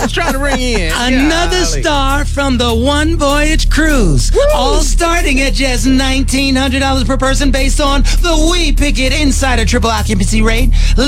just trying to bring in. Another star from the One Voyage Cruise. Woo! All starting at just $1,900 per person based on the We Pick It Insider Triple Occupancy Rate.